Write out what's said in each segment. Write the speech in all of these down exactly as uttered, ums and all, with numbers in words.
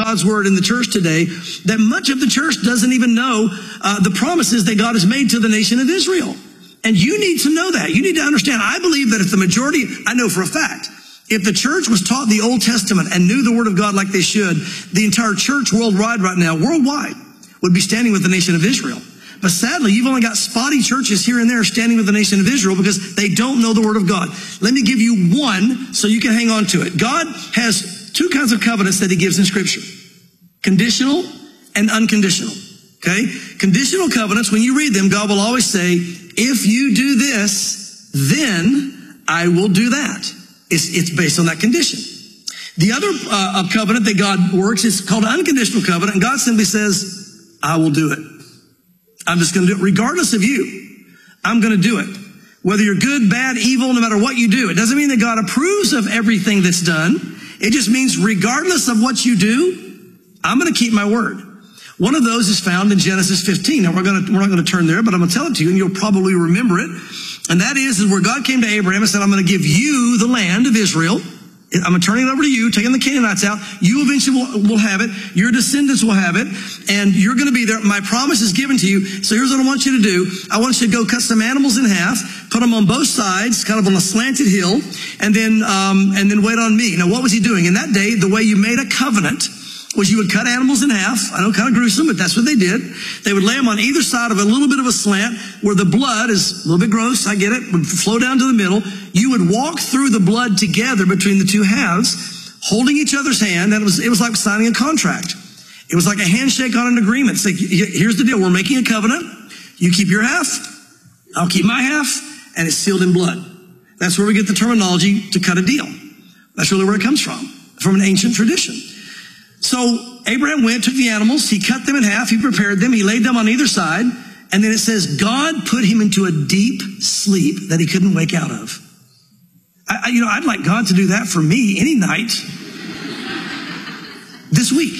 God's word in the church today that much of the church doesn't even know uh, the promises that God has made to the nation of Israel. And you need to know that. You need to understand. I believe that if the majority, I know for a fact, if the church was taught the Old Testament and knew the word of God like they should, the entire church worldwide right now, worldwide, would be standing with the nation of Israel. But sadly, you've only got spotty churches here and there standing with the nation of Israel because they don't know the word of God. Let me give you one so you can hang on to it. God has two kinds of covenants that he gives in Scripture. Conditional and unconditional. Okay? Conditional covenants, when you read them, God will always say, if you do this, then I will do that. It's, it's based on that condition. The other uh, covenant that God works is called an unconditional covenant, and God simply says, I will do it. I'm just going to do it regardless of you. I'm going to do it. Whether you're good, bad, evil, no matter what you do. It doesn't mean that God approves of everything that's done. It just means regardless of what you do, I'm going to keep my word. One of those is found in Genesis fifteen. Now, we're, going to, we're not going to turn there, but I'm going to tell it to you, and you'll probably remember it. And that is, is where God came to Abraham and said, I'm going to give you the land of Israel. I'm going to turn it over to you, taking the Canaanites out. You eventually will, will have it. Your descendants will have it. And you're going to be there. My promise is given to you. So here's what I want you to do. I want you to go cut some animals in half, put them on both sides, kind of on a slanted hill, and then, um, and then wait on me. Now, what was he doing? In that day, the way you made a covenant was you would cut animals in half. I know, kind of gruesome, but that's what they did. They would lay them on either side of a little bit of a slant where the blood is a little bit gross, I get it, would flow down to the middle. You would walk through the blood together between the two halves, holding each other's hand. And it was, it was like signing a contract. It was like a handshake on an agreement. It's like, here's the deal. We're making a covenant. You keep your half. I'll keep my half. And it's sealed in blood. That's where we get the terminology to cut a deal. That's really where it comes from, from an ancient tradition. So Abraham went, took the animals, he cut them in half, he prepared them, he laid them on either side, and then it says God put him into a deep sleep that he couldn't wake out of. I, I, you know, I'd like God to do that for me any night this week.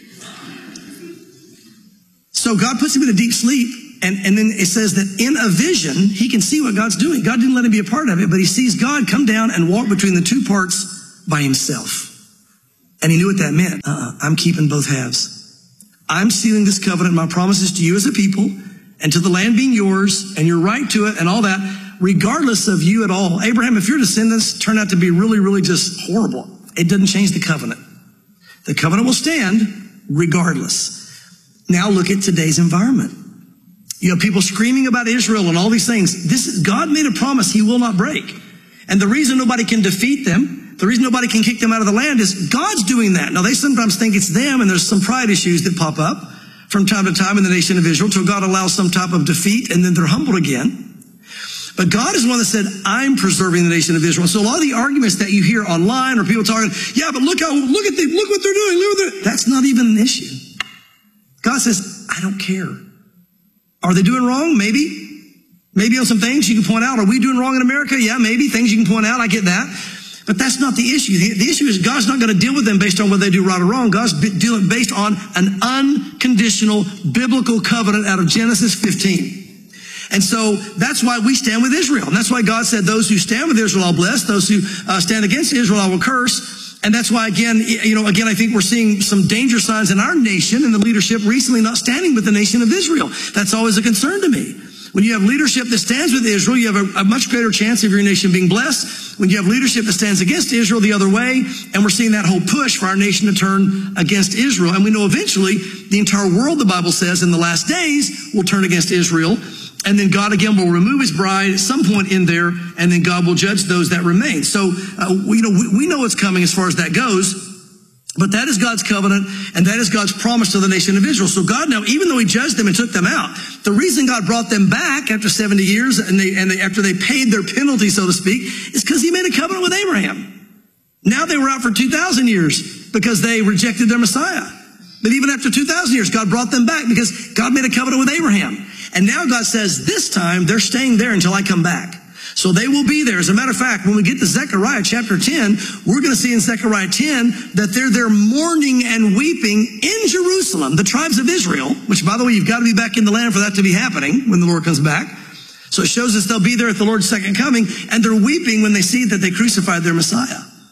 So God puts him in a deep sleep, and, and then it says that in a vision, he can see what God's doing. God didn't let him be a part of it, but he sees God come down and walk between the two parts by himself. And he knew what that meant. Uh-uh, I'm keeping both halves. I'm sealing this covenant, my promises to you as a people, and to the land being yours, and your right to it, and all that, regardless of you at all. Abraham, if your descendants turn out to be really, really just horrible, it doesn't change the covenant. The covenant will stand regardless. Now look at today's environment. You have people screaming about Israel and all these things. This is, God made a promise he will not break. And the reason nobody can defeat them, the reason nobody can kick them out of the land is God's doing that. Now, they sometimes think it's them, and there's some pride issues that pop up from time to time in the nation of Israel till God allows some type of defeat, and then they're humbled again. But God is one that said, I'm preserving the nation of Israel. So a lot of the arguments that you hear online or people talking, yeah, but look how, look at the, look what they're doing. Look what they're, that's not even an issue. God says, I don't care. Are they doing wrong? Maybe. Maybe on some things you can point out. Are we doing wrong in America? Yeah, maybe. Things you can point out. I get that. But that's not the issue. The, the issue is God's not going to deal with them based on whether they do right or wrong. God's dealing based on an unconditional biblical covenant out of Genesis fifteen. And so that's why we stand with Israel. And that's why God said, those who stand with Israel I'll bless. Those who uh, stand against Israel I will curse. And that's why, again, you know, again, I think we're seeing some danger signs in our nation and the leadership recently not standing with the nation of Israel. That's always a concern to me. When you have leadership that stands with Israel, you have a, a much greater chance of your nation being blessed. When you have leadership that stands against Israel the other way, and we're seeing that whole push for our nation to turn against Israel. And we know eventually the entire world, the Bible says, in the last days will turn against Israel. And then God again will remove his bride at some point in there, and then God will judge those that remain. So, uh, we, you know, we, we know what's coming as far as that goes. But that is God's covenant, and that is God's promise to the nation of Israel. So God now, even though he judged them and took them out, the reason God brought them back after seventy years and they, and they, after they paid their penalty, so to speak, is because he made a covenant with Abraham. Now they were out for two thousand years because they rejected their Messiah. But even after two thousand years, God brought them back because God made a covenant with Abraham. And now God says, this time they're staying there until I come back. So they will be there. As a matter of fact, when we get to Zechariah chapter ten, we're going to see in Zechariah ten that they're there mourning and weeping in Jerusalem, the tribes of Israel, which, by the way, you've got to be back in the land for that to be happening when the Lord comes back. So it shows us they'll be there at the Lord's second coming, and they're weeping when they see that they crucified their Messiah.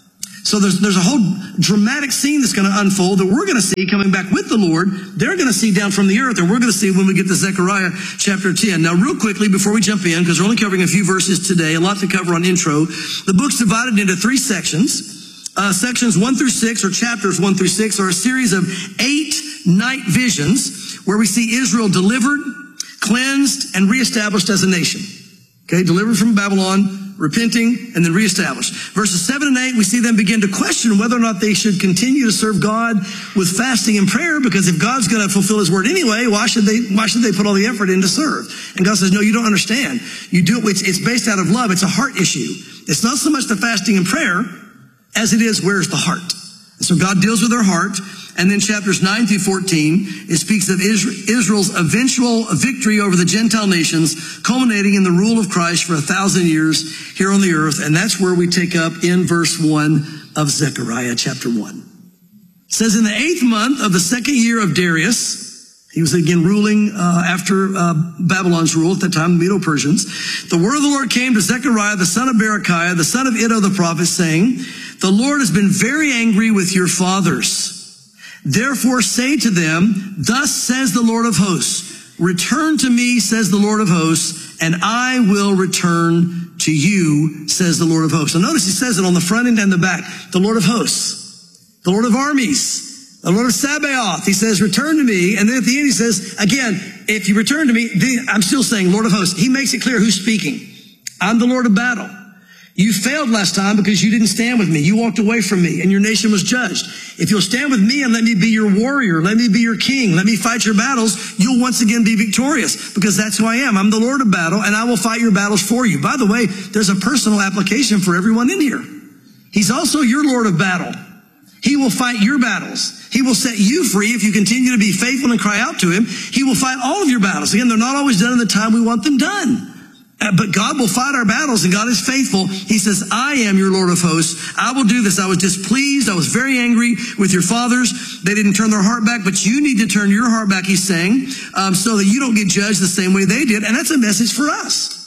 So there's, there's a whole dramatic scene that's going to unfold that we're going to see coming back with the Lord. They're going to see down from the earth, and we're going to see when we get to Zechariah chapter ten. Now, real quickly, before we jump in, because we're only covering a few verses today, a lot to cover on intro, the book's divided into three sections. Uh, sections one through six, or chapters one through six, are a series of eight night visions where we see Israel delivered, cleansed, and reestablished as a nation. Okay, delivered from Babylon, repenting, and then reestablished. Verses seven and eight, we see them begin to question whether or not they should continue to serve God with fasting and prayer, because if God's going to fulfill his word anyway, why should they, why should they put all the effort in to serve? And God says, no, you don't understand. You do it, it's, it's based out of love. It's a heart issue. It's not so much the fasting and prayer as it is, where's the heart? And so God deals with their heart. And then chapters nine through fourteen, it speaks of Israel's eventual victory over the Gentile nations, culminating in the rule of Christ for a thousand years here on the earth. And that's where we take up in verse one of Zechariah chapter one. It says, in the eighth month of the second year of Darius, he was again ruling uh, after uh, Babylon's rule at that time, the Medo-Persians, the word of the Lord came to Zechariah, the son of Berechiah, the son of Iddo the prophet, saying, the Lord has been very angry with your fathers. Therefore say to them, thus says the Lord of hosts, return to me, says the Lord of hosts, and I will return to you, says the Lord of hosts. So notice he says it on the front end and the back, the Lord of hosts, the Lord of armies, the Lord of Sabaoth. He says, return to me. And then at the end he says, again, if you return to me, I'm still saying Lord of hosts. He makes it clear who's speaking. I'm the Lord of battle. You failed last time because you didn't stand with me. You walked away from me, and your nation was judged. If you'll stand with me and let me be your warrior, let me be your king, let me fight your battles, you'll once again be victorious, because that's who I am. I'm the Lord of battle, and I will fight your battles for you. By the way, there's a personal application for everyone in here. He's also your Lord of battle. He will fight your battles. He will set you free if you continue to be faithful and cry out to him. He will fight all of your battles. Again, they're not always done in the time we want them done. Uh, but God will fight our battles, and God is faithful. He says, I am your Lord of hosts. I will do this. I was displeased. I was very angry with your fathers. They didn't turn their heart back, but you need to turn your heart back, he's saying, um, so that you don't get judged the same way they did. And that's a message for us.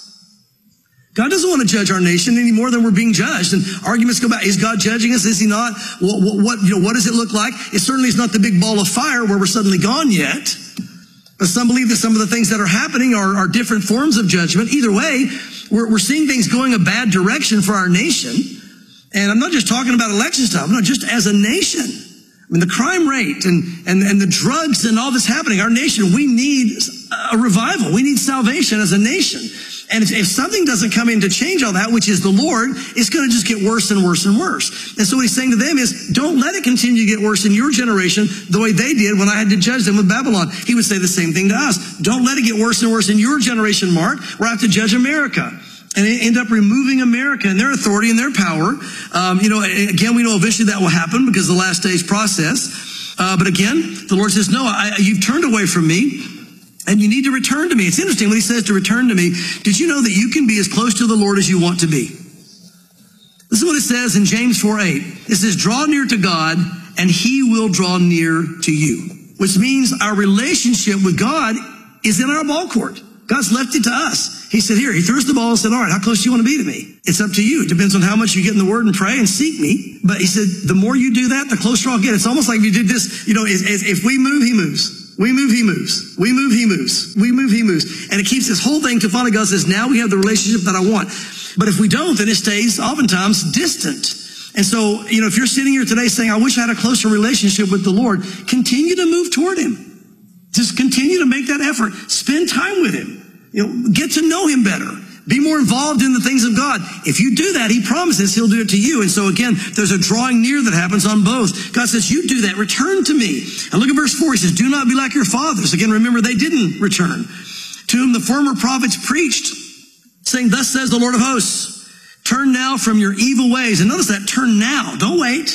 God doesn't want to judge our nation any more than we're being judged. And arguments go back. Is God judging us? Is he not? What, what, what, you know, what does it look like? It certainly is not the big ball of fire where we're suddenly gone yet. But some believe that some of the things that are happening are, are different forms of judgment. Either way, we're, we're seeing things going a bad direction for our nation. And I'm not just talking about election stuff. No, just as a nation. I mean, the crime rate and, and, and the drugs and all this happening, our nation, we need a revival. We need salvation as a nation. And if, if something doesn't come in to change all that, which is the Lord, it's going to just get worse and worse and worse. And so what he's saying to them is, don't let it continue to get worse in your generation the way they did when I had to judge them with Babylon. He would say the same thing to us. Don't let it get worse and worse in your generation, Mark, where I have to judge America. And end up removing America and their authority and their power. Um, you know, again, we know eventually that will happen because of the last days process. Uh, but again, the Lord says, no, I, you've turned away from me. And you need to return to me. It's interesting when he says to return to me. Did you know that you can be as close to the Lord as you want to be? This is what it says in James four eight. It says, draw near to God, and he will draw near to you. Which means our relationship with God is in our ball court. God's left it to us. He said, here, he throws the ball and said, all right, how close do you want to be to me? It's up to you. It depends on how much you get in the word and pray and seek me. But he said, the more you do that, the closer I'll get. It's almost like if you did this, you know, if we move, he moves. We move, he moves. We move, he moves. We move, he moves. And it keeps this whole thing to finally God says, now we have the relationship that I want. But if we don't, then it stays oftentimes distant. And so, you know, if you're sitting here today saying, I wish I had a closer relationship with the Lord, continue to move toward him. Just continue to make that effort. Spend time with him. You know, get to know him better. Be more involved in the things of God. If you do that, he promises he'll do it to you. And so again, there's a drawing near that happens on both. God says, you do that. Return to me. And look at verse four. He says, do not be like your fathers. Again, remember, they didn't return. To whom the former prophets preached, saying, thus says the Lord of hosts, turn now from your evil ways. And notice that, turn now. Don't wait.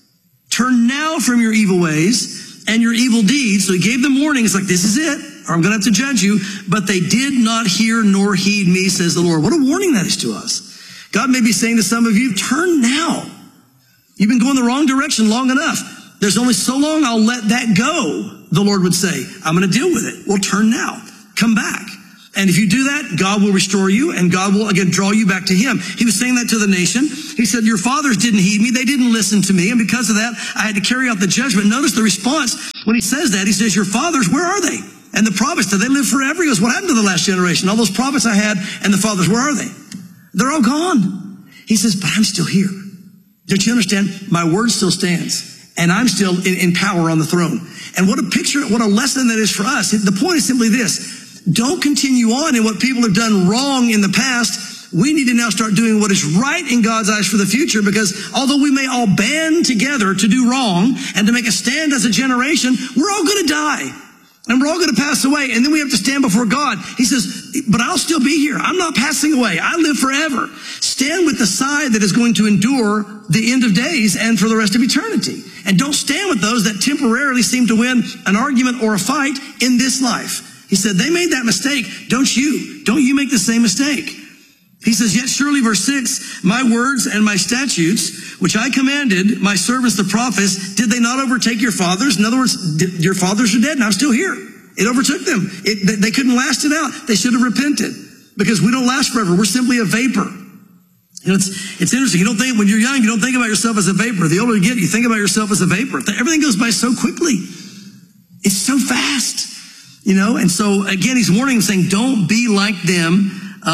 Turn now from your evil ways and your evil deeds. So he gave them warning. It's like, this is it, or I'm going to have to judge you. But they did not hear nor heed me, says the Lord. What a warning that is to us. God may be saying to some of you, turn now. You've been going the wrong direction long enough. There's only so long I'll let that go, the Lord would say. I'm going to deal with it. Well, turn now. Come back. And if you do that, God will restore you, and God will, again, draw you back to him. He was saying that to the nation. He said, your fathers didn't heed me. They didn't listen to me. And because of that, I had to carry out the judgment. Notice the response when he says that. He says, your fathers, where are they? And the prophets, did they live forever? He goes, what happened to the last generation? All those prophets I had and the fathers, where are they? They're all gone. He says, but I'm still here. Don't you understand? My word still stands. And I'm still in, in power on the throne. And what a picture, what a lesson that is for us. The point is simply this. Don't continue on in what people have done wrong in the past. We need to now start doing what is right in God's eyes for the future, because although we may all band together to do wrong and to make a stand as a generation, we're all going to die. And we're all going to pass away. And then we have to stand before God. He says, but I'll still be here. I'm not passing away. I live forever. Stand with the side that is going to endure the end of days and for the rest of eternity. And don't stand with those that temporarily seem to win an argument or a fight in this life. He said, they made that mistake. Don't you? Don't you make the same mistake. He says, yet surely, verse six, my words and my statutes, which I commanded my servants, the prophets, did they not overtake your fathers? In other words, your fathers are dead and I'm still here. It overtook them. It, they couldn't last it out. They should have repented, because we don't last forever. We're simply a vapor. You know, it's, it's interesting. You don't think, when you're young, you don't think about yourself as a vapor. The older you get, you think about yourself as a vapor. Everything goes by so quickly. It's so fast. You know, and so again, he's warning them, saying, don't be like them.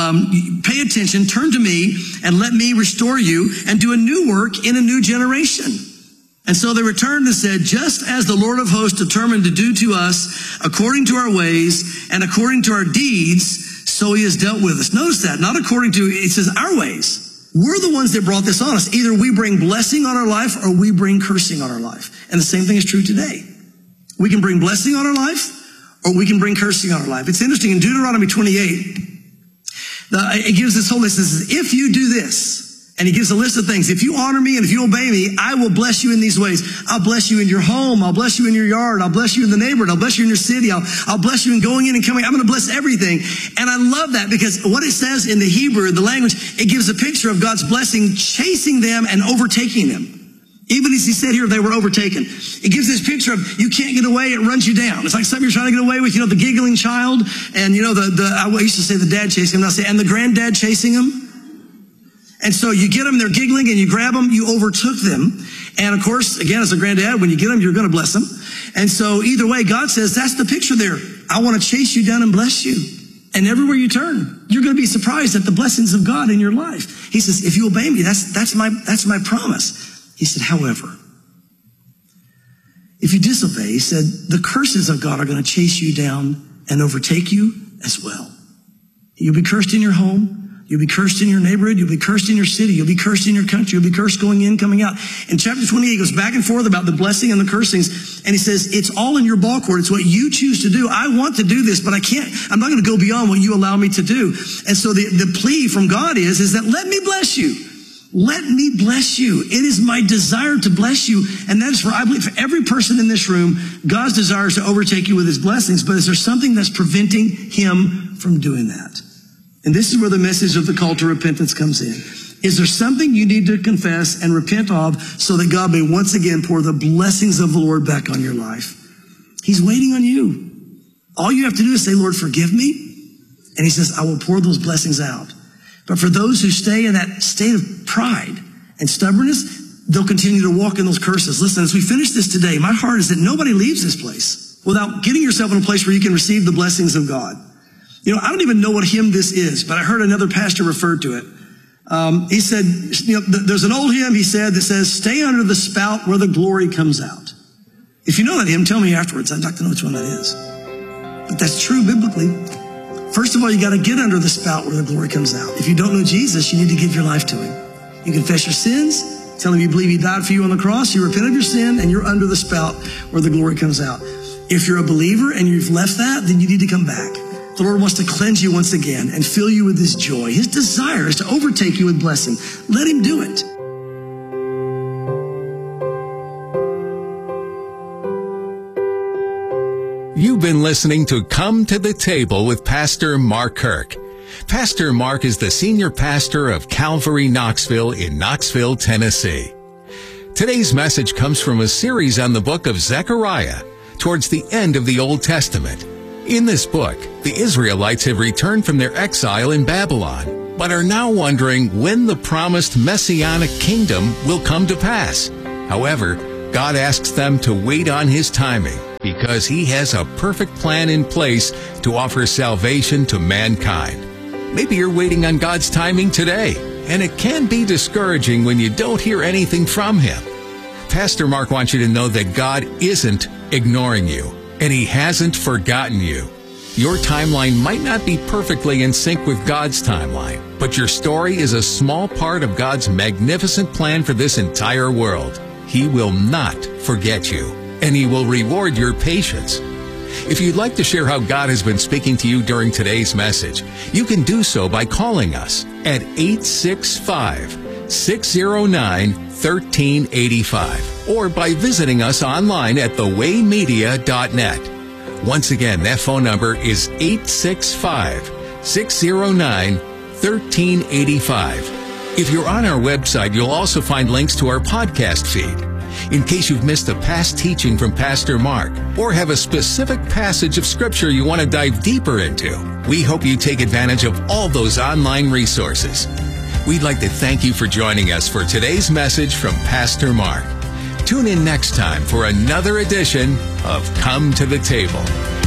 Um, pay attention, turn to me, and let me restore you and do a new work in a new generation. And so they returned and said, just as the Lord of hosts determined to do to us according to our ways and according to our deeds, so he has dealt with us. Notice that, not according to, it says our ways. We're the ones that brought this on us. Either we bring blessing on our life or we bring cursing on our life. And the same thing is true today. We can bring blessing on our life, or we can bring cursing on our life. It's interesting, in Deuteronomy twenty-eight, the, it gives this whole list. It says, if you do this, and he gives a list of things. If you honor me and if you obey me, I will bless you in these ways. I'll bless you in your home. I'll bless you in your yard. I'll bless you in the neighborhood. I'll bless you in your city. I'll, I'll bless you in going in and coming. I'm going to bless everything. And I love that, because what it says in the Hebrew, the language, it gives a picture of God's blessing chasing them and overtaking them. Even as he said here, they were overtaken. It gives this picture of, you can't get away, it runs you down. It's like something you're trying to get away with, you know, the giggling child, and you know, the, the, I used to say the dad chasing him, and I say, and the granddad chasing him. And so you get them, they're giggling, and you grab them, you overtook them. And of course, again, as a granddad, when you get them, you're going to bless them. And so either way, God says, that's the picture there. I want to chase you down and bless you. And everywhere you turn, you're going to be surprised at the blessings of God in your life. He says, if you obey me, that's, that's my, that's my promise. He said, however, if you disobey, he said, the curses of God are going to chase you down and overtake you as well. You'll be cursed in your home. You'll be cursed in your neighborhood. You'll be cursed in your city. You'll be cursed in your country. You'll be cursed going in, coming out. In chapter twenty-eight, he goes back and forth about the blessing and the cursings. And he says, it's all in your ball court. It's what you choose to do. I want to do this, but I can't. I'm not going to go beyond what you allow me to do. And so the, the plea from God is, is that let me bless you. Let me bless you. It is my desire to bless you. And that is for, I believe, for every person in this room, God's desire is to overtake you with his blessings. But is there something that's preventing him from doing that? And this is where the message of the call to repentance comes in. Is there something you need to confess and repent of so that God may once again pour the blessings of the Lord back on your life? He's waiting on you. All you have to do is say, Lord, forgive me. And he says, I will pour those blessings out. But for those who stay in that state of pride and stubbornness, they'll continue to walk in those curses. Listen, as we finish this today, my heart is that nobody leaves this place without getting yourself in a place where you can receive the blessings of God. You know, I don't even know what hymn this is, but I heard another pastor refer to it. Um, he said, you know, there's an old hymn, he said, that says, stay under the spout where the glory comes out. If you know that hymn, tell me afterwards. I'd like to know which one that is. But that's true biblically. First of all, you got to get under the spout where the glory comes out. If you don't know Jesus, you need to give your life to him. You confess your sins, tell him you believe he died for you on the cross, you repent of your sin, and you're under the spout where the glory comes out. If you're a believer and you've left that, then you need to come back. The Lord wants to cleanse you once again and fill you with his joy. His desire is to overtake you with blessing. Let him do it. You've been listening to Come to the Table with Pastor Mark Kirk. Pastor Mark is the senior pastor of Calvary Knoxville in Knoxville, Tennessee. Today's message comes from a series on the book of Zechariah, towards the end of the Old Testament. In this book, the Israelites have returned from their exile in Babylon, but are now wondering when the promised messianic kingdom will come to pass. However, God asks them to wait on His timing because He has a perfect plan in place to offer salvation to mankind. Maybe you're waiting on God's timing today, and it can be discouraging when you don't hear anything from Him. Pastor Mark wants you to know that God isn't ignoring you, and He hasn't forgotten you. Your timeline might not be perfectly in sync with God's timeline, but your story is a small part of God's magnificent plan for this entire world. He will not forget you, and He will reward your patience. If you'd like to share how God has been speaking to you during today's message, you can do so by calling us at eight six five, six zero nine, one three eight five or by visiting us online at the way media dot net. Once again, that phone number is eight six five, six zero nine, one three eight five. If you're on our website, you'll also find links to our podcast feed. In case you've missed a past teaching from Pastor Mark or have a specific passage of Scripture you want to dive deeper into, we hope you take advantage of all those online resources. We'd like to thank you for joining us for today's message from Pastor Mark. Tune in next time for another edition of Come to the Table.